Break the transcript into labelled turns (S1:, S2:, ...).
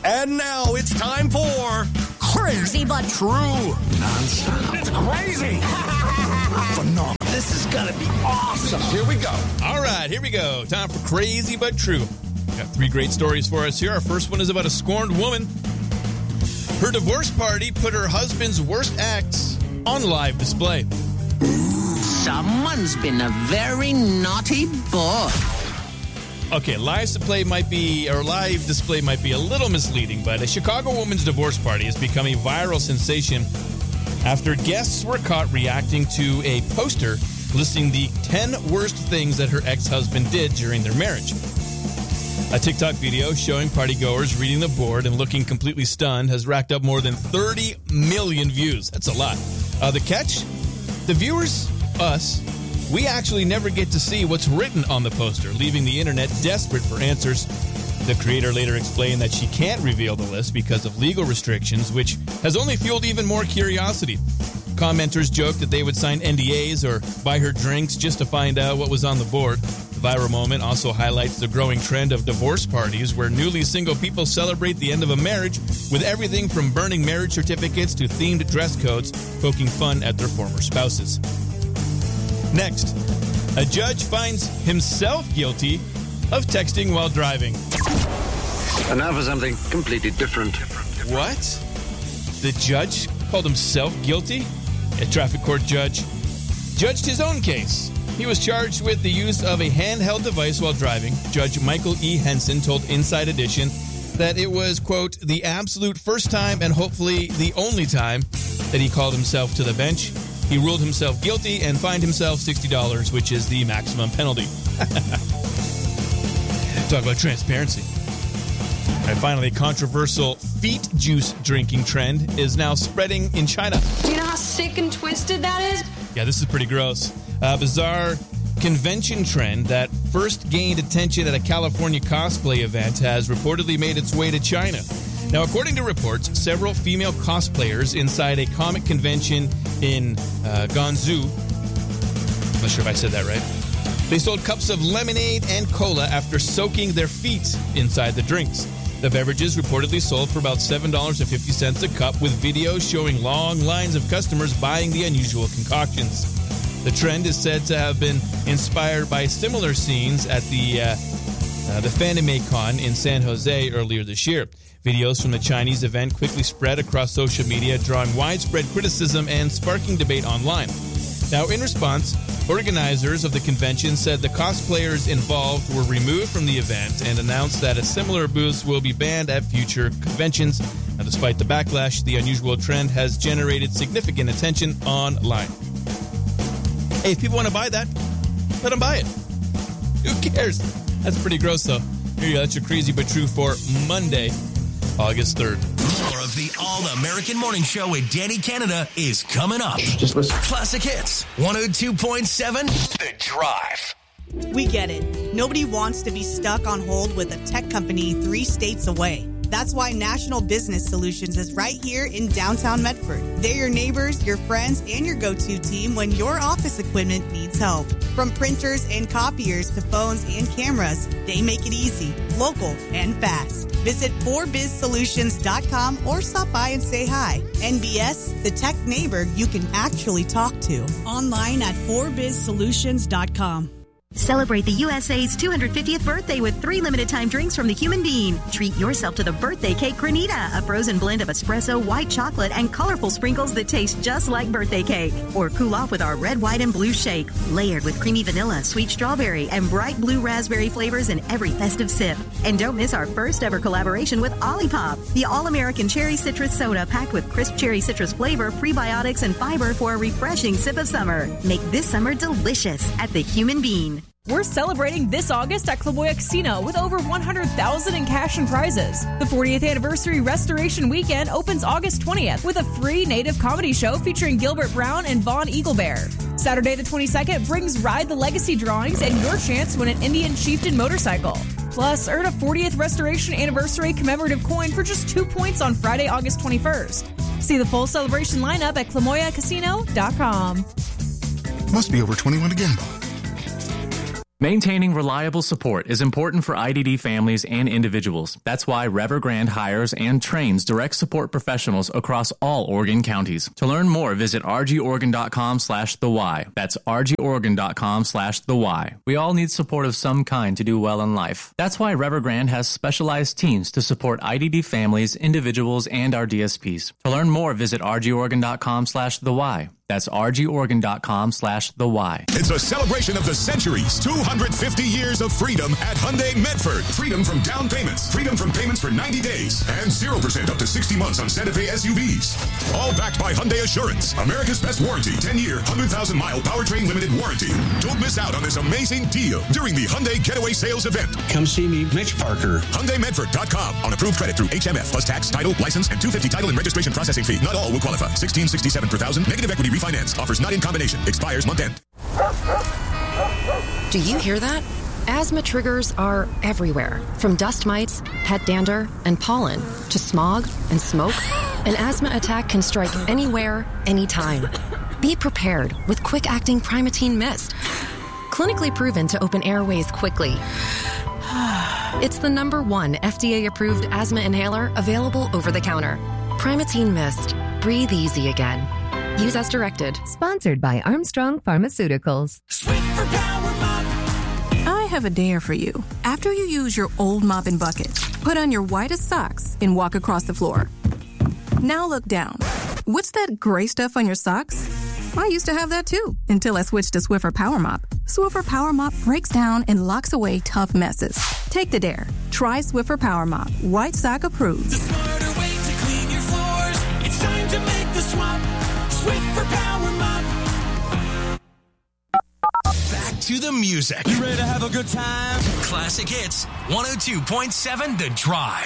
S1: And now it's time for Crazy But True.
S2: Non-stop.
S1: It's crazy. Phenomenal.
S2: This is going to be awesome.
S1: Here we go.
S3: All right, here we go. Time for Crazy But True. Got 3 great stories for us here. Our first one is about a scorned woman. Her divorce party put her husband's worst acts on live display.
S4: Someone's been a very naughty boy.
S3: Okay, live display might be a little misleading, but a Chicago woman's divorce party has become a viral sensation after guests were caught reacting to a poster listing the 10 worst things that her ex-husband did during their marriage. A TikTok video showing partygoers reading the board and looking completely stunned has racked up more than 30 million views. That's a lot. The catch? The viewers, us, we actually never get to see what's written on the poster, leaving the internet desperate for answers. The creator later explained that she can't reveal the list because of legal restrictions, which has only fueled even more curiosity. Commenters joked that they would sign NDAs or buy her drinks just to find out what was on the board. The viral moment also highlights the growing trend of divorce parties where newly single people celebrate the end of a marriage with everything from burning marriage certificates to themed dress codes, poking fun at their former spouses. Next, a judge finds himself guilty of texting while driving.
S5: And now for something completely different.
S3: What? The judge called himself guilty? A traffic court judge judged his own case. He was charged with the use of a handheld device while driving. Judge Michael E. Henson told Inside Edition that it was, quote, the absolute first time and hopefully the only time that he called himself to the bench. He ruled himself guilty and fined himself $60, which is the maximum penalty. Talk about transparency. All right, finally, a controversial feet juice drinking trend is now spreading in China.
S6: Do you know how sick and twisted that is?
S3: Yeah, this is pretty gross. A bizarre convention trend that first gained attention at a California cosplay event has reportedly made its way to China. Now, according to reports, several female cosplayers inside a comic convention in Guangzhou, I'm not sure if I said that right, they sold cups of lemonade and cola after soaking their feet inside the drinks. The beverages reportedly sold for about $7.50 a cup, with videos showing long lines of customers buying the unusual concoctions. The trend is said to have been inspired by similar scenes at the FanimeCon in San Jose earlier this year. Videos from the Chinese event quickly spread across social media, drawing widespread criticism and sparking debate online. Now, in response, organizers of the convention said the cosplayers involved were removed from the event and announced that a similar booth will be banned at future conventions. Now, despite the backlash, the unusual trend has generated significant attention online. Hey, if people want to buy that, let them buy it. Who cares? That's pretty gross, though. Here you go. That's your Crazy But True for Monday, August 3rd.
S7: More of the All-American Morning Show with Danny Canada is coming up.
S2: Just listen.
S7: Classic Hits, 102.7, The Drive.
S8: We get it. Nobody wants to be stuck on hold with a tech company 3 states away. That's why National Business Solutions is right here in downtown Medford. They're your neighbors, your friends, and your go-to team when your office equipment needs help. From printers and copiers to phones and cameras, they make it easy, local, and fast. Visit 4bizsolutions.com or stop by and say hi. NBS, the tech neighbor you can actually talk to. Online at 4bizsolutions.com.
S9: Celebrate the USA's 250th birthday with 3 limited-time drinks from the Human Bean. Treat yourself to the Birthday Cake Granita, a frozen blend of espresso, white chocolate, and colorful sprinkles that taste just like birthday cake. Or cool off with our red, white, and blue shake, layered with creamy vanilla, sweet strawberry, and bright blue raspberry flavors in every festive sip. And don't miss our first ever collaboration with Olipop, the all-American cherry citrus soda packed with crisp cherry citrus flavor, prebiotics, and fiber for a refreshing sip of summer. Make this summer delicious at the Human Bean.
S10: We're celebrating this August at Clamoya Casino with over $100,000 in cash and prizes. The 40th Anniversary Restoration Weekend opens August 20th with a free native comedy show featuring Gilbert Brown and Vaughn Eaglebear. Saturday the 22nd brings Ride the Legacy drawings and your chance to win an Indian Chieftain motorcycle. Plus, earn a 40th Restoration Anniversary commemorative coin for just 2 points on Friday, August 21st. See the full celebration lineup at ClamoyaCasino.com.
S11: Must be over 21 to gamble. Maintaining reliable support is important for IDD families and individuals. That's why Evergrande hires and trains direct support professionals across all Oregon counties. To learn more, visit rgoregon.com/thewhy. That's rgoregon.com/thewhy. We all need support of some kind to do well in life. That's why Evergrande has specialized teams to support IDD families, individuals, and our DSPs. To learn more, visit rgoregon.com/thewhy. That's rgoregon.com/thewhy.
S12: It's a celebration of the centuries. 250 years of freedom at Hyundai Medford. Freedom from down payments. Freedom from payments for 90 days. And 0% up to 60 months on Santa Fe SUVs. All backed by Hyundai Assurance. America's best warranty. 10-year, 100,000-mile powertrain limited warranty. Don't miss out on this amazing deal during the Hyundai Getaway Sales event.
S2: Come see me, Mitch Parker.
S12: HyundaiMedford.com. On approved credit through HMF plus tax, title, license, and $250 title and registration processing fee. Not all will qualify. $1,667 per thousand. Negative equity refinance. Offers not in combination. Expires month end.
S13: Do you hear that? Asthma triggers are everywhere. From dust mites, pet dander, and pollen, to smog and smoke, an asthma attack can strike anywhere, anytime. Be prepared with quick-acting Primatene Mist. Clinically proven to open airways quickly. It's the #1 FDA-approved asthma inhaler available over the counter. Primatene Mist. Breathe easy again. Use as directed.
S14: Sponsored by Armstrong Pharmaceuticals.
S15: Swiffer Power Mop. I have a dare for you. After you use your old mop and bucket, put on your whitest socks and walk across the floor. Now look down. What's that gray stuff on your socks? I used to have that too, until I switched to Swiffer Power Mop. Swiffer Power Mop breaks down and locks away tough messes. Take the dare. Try Swiffer Power Mop. White sock approved.
S1: The smarter way to clean your floors. It's time to make the swap. Swiffer Power Mop.
S7: Back to the music.
S1: You ready to have a good time?
S7: Classic Hits, 102.7 The Drive.